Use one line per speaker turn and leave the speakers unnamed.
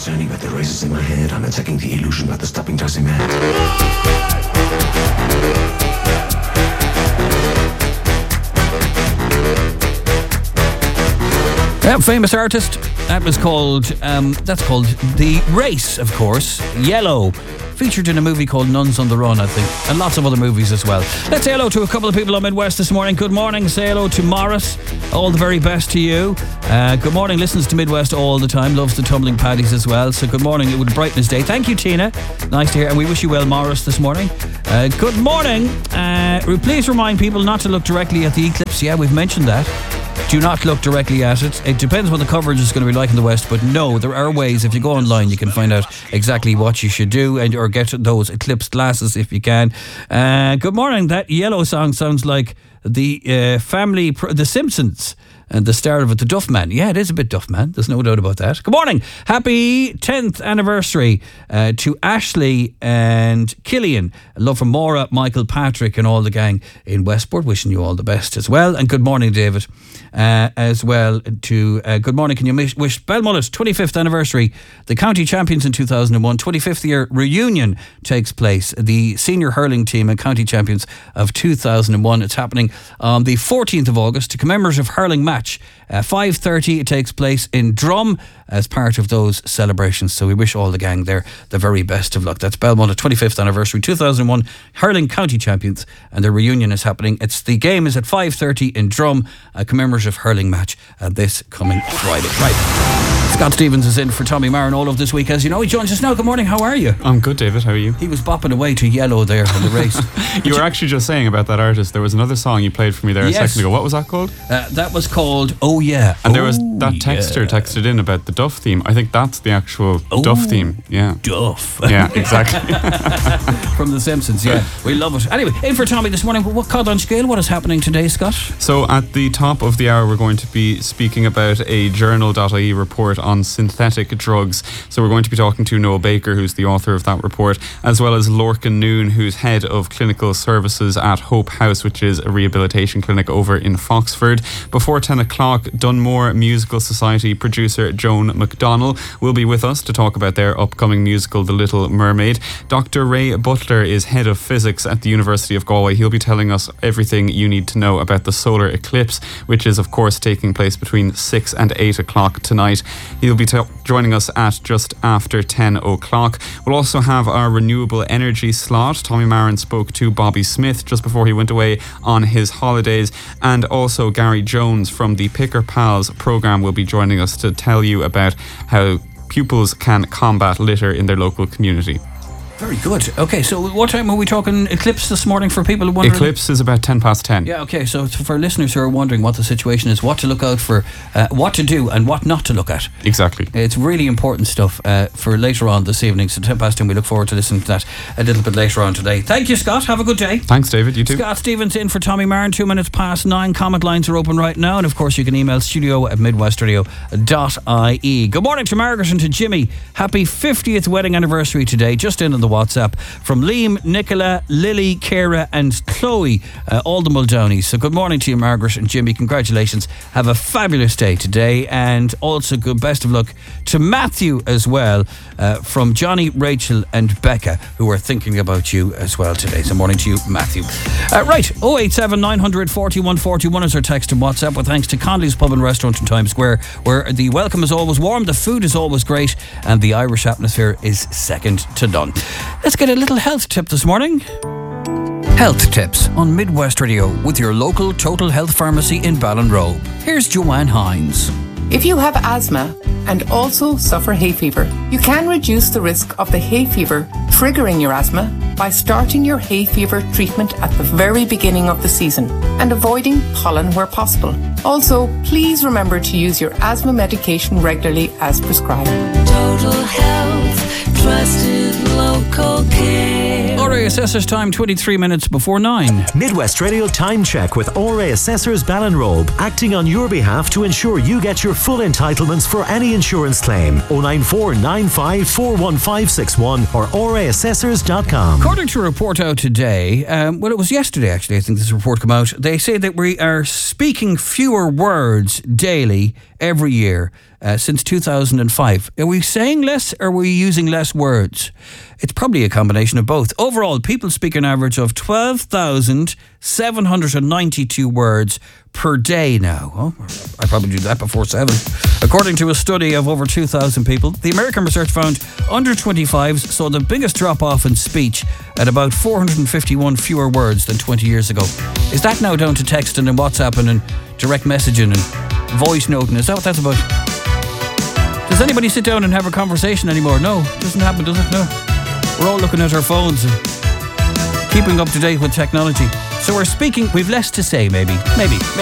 Turning with the razors in my head, I'm attacking the illusion that the stopping drives me mad.
Yeah, famous artist. That was called, that's called The Race, of course. Yellow. Featured in a movie called Nuns on the Run, I think. And lots of other movies as well. Let's say hello to a couple of people on Midwest this morning. Good morning. Say hello to Morris. All the very best to you. Good morning. Listens to Midwest all the time. Loves the tumbling paddies as well. So good morning. It would brighten his day. Thank you, Tina. Nice to hear. And we wish you well, Morris, this morning. Good morning. Please remind people not to look directly at the eclipse. Yeah, we've mentioned that. Do not look directly at it. It depends what the coverage is going to be like in the West, but no, there are ways. If you go online, you can find out exactly what you should do or get those eclipse glasses if you can. Good morning. That yellow song sounds like the The Simpsons. And the start of it, the Duff Man. Yeah, it is a bit Duff Man. There's no doubt about that. Good morning. Happy 10th anniversary to Ashley and Killian. Love from Maura, Michael, Patrick and all the gang in Westport. Wishing you all the best as well. And good morning, David. As well to good morning. Can you wish Belmullet 25th anniversary, the county champions in 2001, 25th year reunion takes place. The senior hurling team and county champions of 2001. It's happening on the 14th of August, a commemorative hurling match. 5:30 it takes place in Drum as part of those celebrations. So we wish all the gang there the very best of luck. That's Belmont, 25th anniversary, 2001 hurling county champions, and the reunion is happening. The game is at 5:30 in Drum, a commemorative hurling match this coming Friday. Right. Scott Stevens is in for Tommy Marin all of this week, as you know. He joins us now. Good morning. How are you?
I'm good, David. How are you?
He was bopping away to Yellow there in the race.
You were actually just saying about that artist. There was another song you played for me there a second ago. What was that called?
That was called Oh Yeah.
And there was that texter texted in about the Duff theme. I think that's the actual Duff theme. Yeah.
Duff.
Yeah, exactly.
From The Simpsons, yeah. We love it. Anyway, in for Tommy this morning. What cod on scale? What is happening today, Scott?
So at the top of the hour, we're going to be speaking about a journal.ie report on synthetic drugs. So we're going to be talking to Noel Baker, who's the author of that report, as well as Lorcan Noon, who's head of clinical services at Hope House, which is a rehabilitation clinic over in Foxford. Before 10 o'clock, Dunmore Musical Society producer Joan McDonnell will be with us to talk about their upcoming musical The Little Mermaid. Dr. Ray Butler is head of physics at the University of Galway. He'll be telling us everything you need to know about the solar eclipse, which is of course taking place between 6 and 8 o'clock tonight. He'll be joining us at just after 10 o'clock. We'll also have our renewable energy slot. Tommy Marin spoke to Bobby Smith just before he went away on his holidays, and also Gary Jones from the Picker Pals programme will be joining us to tell you about how pupils can combat litter in their local community.
Very good. Okay, so what time are we talking eclipse this morning for people who wondering?
Eclipse is about 10 past 10.
Yeah, okay, so for listeners who are wondering what the situation is, what to look out for, what to do and what not to look at.
Exactly.
It's really important stuff for later on this evening, so 10 past 10, we look forward to listening to that a little bit later on today. Thank you, Scott. Have a good day.
Thanks, David. You too.
Scott Stevens in for Tommy Marin, 2 minutes past 9. Comment lines are open right now, and of course you can email studio@midwestradio.ie. Good morning to Margaret and to Jimmy. Happy 50th wedding anniversary today, just in on the WhatsApp. From Liam, Nicola, Lily, Kira and Chloe, all the Muldownies. So good morning to you, Margaret and Jimmy. Congratulations. Have a fabulous day today, and also good best of luck to Matthew as well, from Johnny, Rachel and Becca, who are thinking about you as well today. So morning to you, Matthew. Right, 087 900 41 41 is our text and WhatsApp, with thanks to Conley's Pub and Restaurant in Times Square, where the welcome is always warm, the food is always great, and the Irish atmosphere is second to none. Let's get a little health tip this morning. Health tips on Midwest Radio with your local Total Health Pharmacy in Ballinrobe. Here's Joanne Hines.
If you have asthma and also suffer hay fever, you can reduce the risk of the hay fever triggering your asthma by starting your hay fever treatment at the very beginning of the season and avoiding pollen where possible. Also, please remember to use your asthma medication regularly as prescribed.
Total Health, trusted local care.
RA Assessors time, 23 minutes before 9.
Midwest Radio Time Check with RA Assessors Ballinrobe, acting on your behalf to ensure you get your full entitlements for any insurance claim. 094 95 41561 or raassessors.com.
According to a report out today, well, it was yesterday actually, I think this report came out, they say that we are speaking fewer words daily every year since 2005. Are we saying less or are we using less words? It's probably a combination of both. Overall, people speak an average of 12,792 words per day now. Oh, I probably do that before 7. According to a study of over 2,000 people, the American research found under 25s saw the biggest drop-off in speech at about 451 fewer words than 20 years ago. Is that now down to texting and WhatsApping and direct messaging and voice noting? Is that what that's about? Does anybody sit down and have a conversation anymore? No, it doesn't happen, does it? No. We're all looking at our phones and keeping up to date with technology. So we're speaking, we've less to say maybe.